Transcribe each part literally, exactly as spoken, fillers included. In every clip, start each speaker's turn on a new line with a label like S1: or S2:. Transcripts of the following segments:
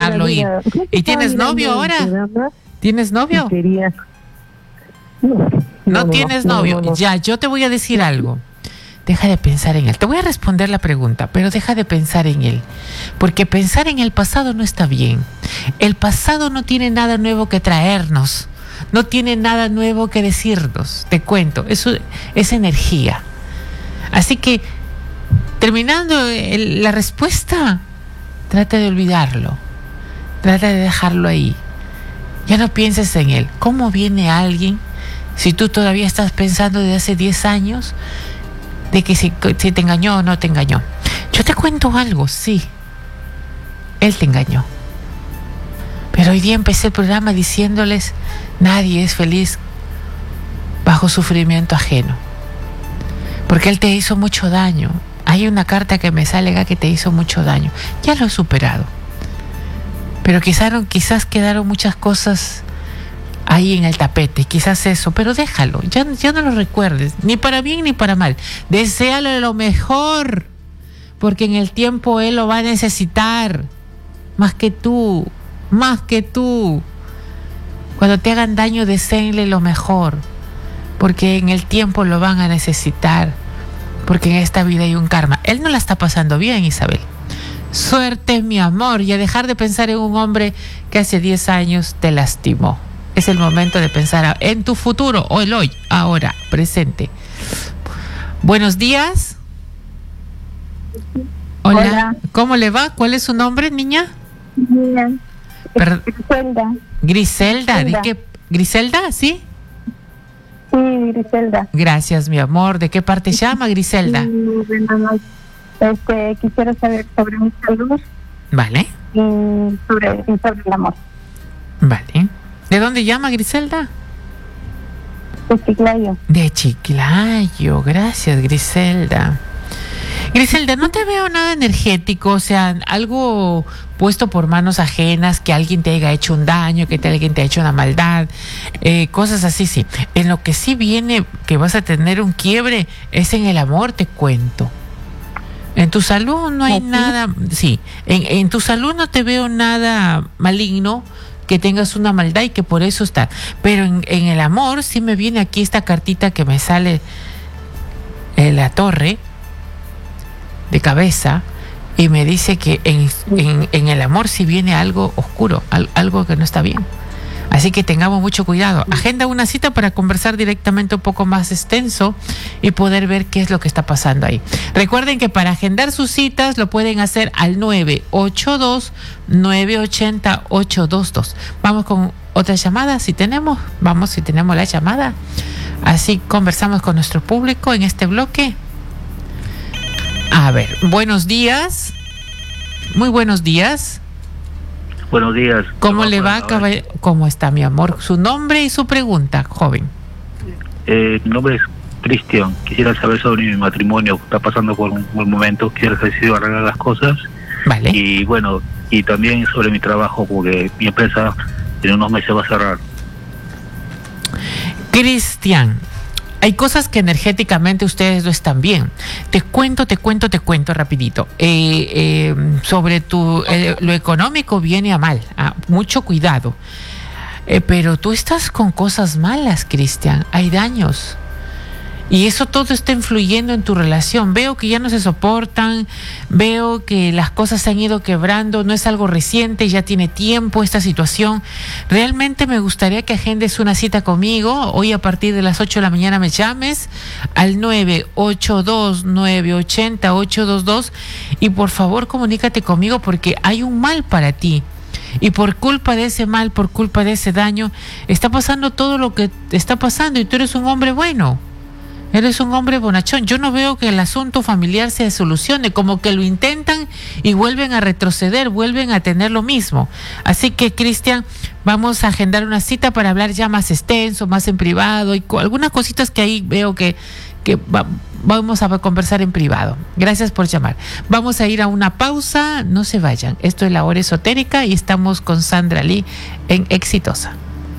S1: dejarlo ir. ¿Y tienes novio ahora? ¿Tienes novio?
S2: Quería... No,
S1: no,
S2: no,
S1: no tienes
S2: no,
S1: novio.
S2: No, no, no.
S1: Ya, yo te voy a decir algo. Deja de pensar en él. Te voy a responder la pregunta, pero deja de pensar en él. Porque pensar en el pasado no está bien. El pasado no tiene nada nuevo que traernos. No tiene nada nuevo que decirnos. Te cuento, eso es energía. Así que, terminando el, la respuesta, trata de olvidarlo. Trata de dejarlo ahí. Ya no pienses en él. ¿Cómo viene alguien si tú todavía estás pensando desde hace diez años de que si, si te engañó o no te engañó? Yo te cuento algo, sí. Él te engañó. Pero hoy día empecé el programa diciéndoles, nadie es feliz bajo sufrimiento ajeno. Porque él te hizo mucho daño. Hay una carta que me sale acá que te hizo mucho daño. Ya lo he superado. Pero quizás, quizás quedaron muchas cosas ahí en el tapete, quizás eso, pero déjalo, ya, ya no lo recuerdes, ni para bien ni para mal. Deséale lo mejor, porque en el tiempo él lo va a necesitar, más que tú, más que tú. Cuando te hagan daño, deséenle lo mejor, porque en el tiempo lo van a necesitar, porque en esta vida hay un karma. Él no la está pasando bien, Isabel. Suerte, mi amor, y a dejar de pensar en un hombre que hace diez años te lastimó. Es el momento de pensar en tu futuro, o el hoy, ahora, presente. Buenos días. Hola. Hola. ¿Cómo le va? ¿Cuál es su nombre, niña?
S3: Bien.
S1: Per-
S3: Griselda.
S1: Griselda. ¿De
S3: Griselda.
S1: qué? ¿Griselda? ¿Sí?
S3: Sí, Griselda.
S1: Gracias, mi amor. ¿De qué parte llama, Griselda?
S3: Sí, bueno, este, quisiera saber sobre mi salud.
S1: Vale.
S3: Y sobre, y sobre el amor.
S1: Vale. ¿De dónde llama, Griselda?
S3: De Chiclayo.
S1: De Chiclayo. Gracias, Griselda. Griselda, no te veo nada energético, o sea, algo puesto por manos ajenas, que alguien te haya hecho un daño, que te, alguien te haya hecho una maldad, eh, cosas así, sí. En lo que sí viene que vas a tener un quiebre es en el amor, te cuento. En tu salud no hay
S3: ¿Así?
S1: nada, sí, en, en tu salud no te veo nada maligno, que tengas una maldad y que por eso está. Pero en, en el amor sí me viene aquí esta cartita que me sale en la torre de cabeza y me dice que en, en, en el amor sí viene algo oscuro, al, algo que no está bien. Así que tengamos mucho cuidado. Agenda una cita para conversar directamente un poco más extenso y poder ver qué es lo que está pasando ahí. Recuerden que para agendar sus citas lo pueden hacer al nueve ocho dos, nueve ocho cero, ocho dos dos. Vamos con otra llamada, si tenemos. Vamos, si tenemos la llamada. Así conversamos con nuestro público en este bloque. A ver, buenos días. Muy buenos días.
S4: Buenos días.
S1: ¿Cómo le va, caballero? ¿Cómo está, mi amor? Su nombre y su pregunta, joven.
S4: Eh, mi nombre es Cristian. Quisiera saber sobre mi matrimonio. Está pasando por un buen momento. Quisiera saber si arreglar las cosas.
S1: Vale.
S4: Y bueno, y también sobre mi trabajo, porque mi empresa en unos meses va a cerrar.
S1: Cristian, hay cosas que energéticamente ustedes no están bien. Te cuento, te cuento, te cuento rapidito. Eh, eh, sobre tu, eh, lo económico viene a mal, a mucho cuidado. Eh, pero tú estás con cosas malas, Cristian. Hay daños. Y eso todo está influyendo en tu relación. Veo que ya no se soportan, veo que las cosas se han ido quebrando, no es algo reciente, ya tiene tiempo esta situación. Realmente me gustaría que agendes una cita conmigo. Hoy a partir de las ocho de la mañana me llames al nueve ocho dos, nueve ocho cero, ocho dos dos y por favor comunícate conmigo porque hay un mal para ti. Y por culpa de ese mal, por culpa de ese daño, está pasando todo lo que está pasando y tú eres un hombre bueno. Eres un hombre bonachón. Yo no veo que el asunto familiar se solucione, como que lo intentan y vuelven a retroceder, vuelven a tener lo mismo. Así que, Cristian, vamos a agendar una cita para hablar ya más extenso, más en privado y co- algunas cositas que ahí veo que, que va- vamos a conversar en privado. Gracias por llamar. Vamos a ir a una pausa, no se vayan. Esto es La Hora Esotérica y estamos con Sandra Lee en Exitosa.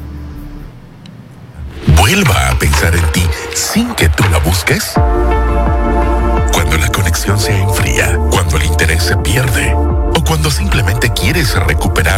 S5: Vuelva a pensar en ti sin que tú la busques. Cuando la conexión se enfría, cuando el interés se pierde o cuando simplemente quieres recuperar